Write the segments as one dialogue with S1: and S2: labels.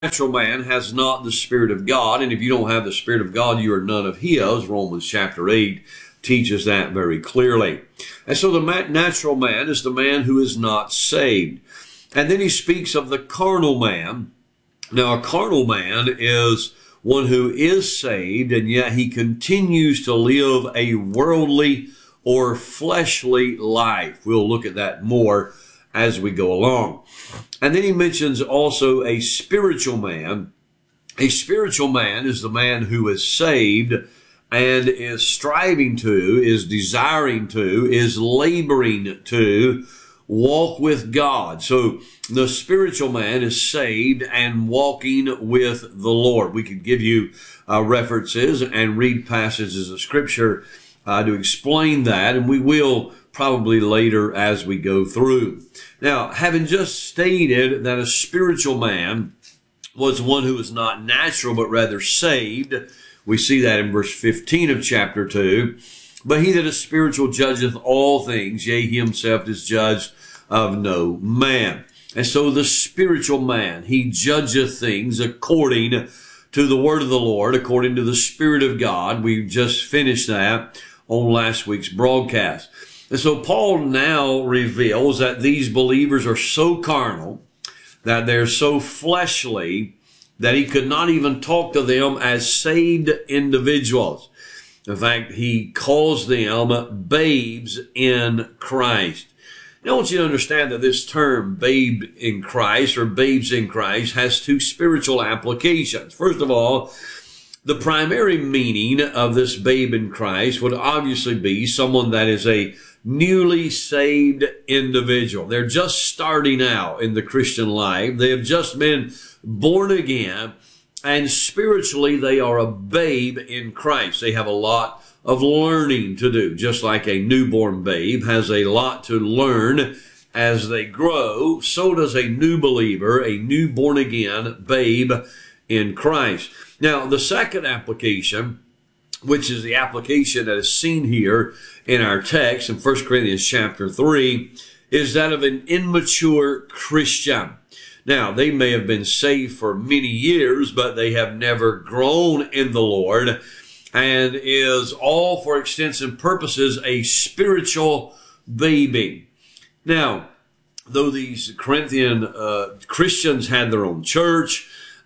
S1: natural man has not the Spirit of God, and if you don't have the Spirit of God, you are none of his. Romans chapter 8 teaches that very clearly. And so the natural man is the man who is not saved. And then he speaks of the carnal man. Now, a carnal man is one who is saved, and yet he continues to live a worldly or fleshly life. We'll look at that more as we go along. And then he mentions also a spiritual man. A spiritual man is the man who is saved and is striving to, is desiring to, is laboring to walk with God. So the spiritual man is saved and walking with the Lord. We could give you references and read passages of Scripture to explain that, and we will probably later as we go through. Now, having just stated that a spiritual man was one who was not natural but rather saved, we see that in verse 15 of chapter 2. But he that is spiritual judgeth all things, yea, he himself is judged of no man. And so the spiritual man, he judgeth things according to the word of the Lord, according to the Spirit of God. We just finished that on last week's broadcast. And so Paul now reveals that these believers are so carnal, that they're so fleshly, that he could not even talk to them as saved individuals. In fact, he calls them babes in Christ. Now, I want you to understand that this term, babe in Christ or babes in Christ, has two spiritual applications. First of all, the primary meaning of this babe in Christ would obviously be someone that is a newly saved individual. They're just starting out in the Christian life. They have just been born again, and spiritually they are a babe in Christ. They have a lot of learning to do, just like a newborn babe has a lot to learn as they grow. So does a new believer, a new born again babe in Christ. Now, the second application, which is the application that is seen here in our text in 1 Corinthians chapter 3, is that of an immature Christian. Now, they may have been saved for many years, but they have never grown in the Lord, and is all for extensive purposes a spiritual baby. Now, though these Corinthian Christians had their own church,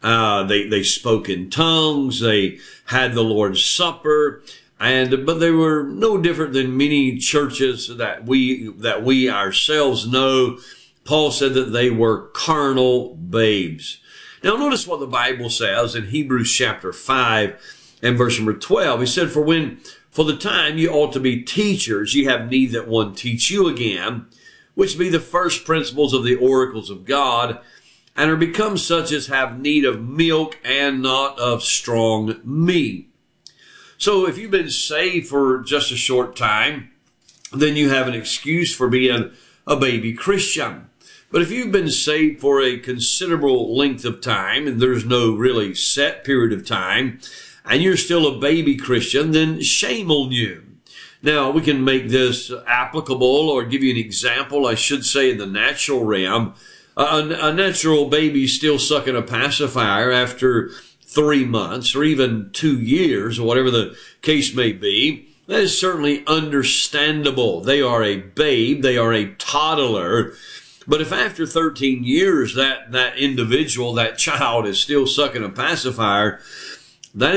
S1: they spoke in tongues, they had the Lord's Supper, but they were no different than many churches that we ourselves know. Paul said that they were carnal babes. Now notice what the Bible says in Hebrews chapter 5 and verse number 12. He said, For the time you ought to be teachers, ye have need that one teach you again, which be the first principles of the oracles of God, and are become such as have need of milk and not of strong meat. So if you've been saved for just a short time, then you have an excuse for being a baby Christian. But if you've been saved for a considerable length of time, and there's no really set period of time, and you're still a baby Christian, then shame on you. Now, we can make this applicable or give you an example, I should say, in the natural realm. A natural baby still sucking a pacifier after 3 months or even 2 years or whatever the case may be. That is certainly understandable. They are a babe. They are a toddler. But if after 13 years that individual, that child is still sucking a pacifier, that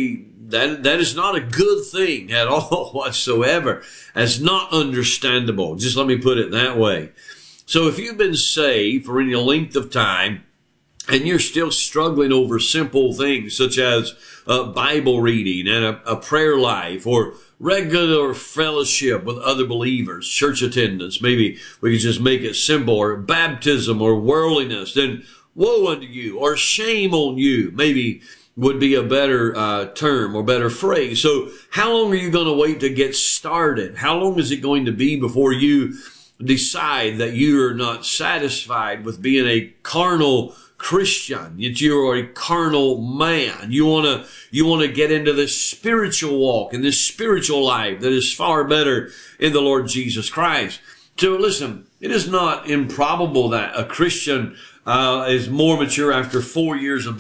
S1: is not a good thing at all whatsoever. That's not understandable. Just let me put it that way. So if you've been saved for any length of time and you're still struggling over simple things such as Bible reading and a prayer life or regular fellowship with other believers, church attendance, maybe we could just make it simple, or baptism or worldliness, then woe unto you, or shame on you, maybe would be a better term or better phrase. So how long are you going to wait to get started? How long is it going to be before you decide that you are not satisfied with being a carnal Christian, that you are a carnal man? You want to get into this spiritual walk and this spiritual life that is far better in the Lord Jesus Christ. So listen, it is not improbable that a Christian is more mature after 4 years of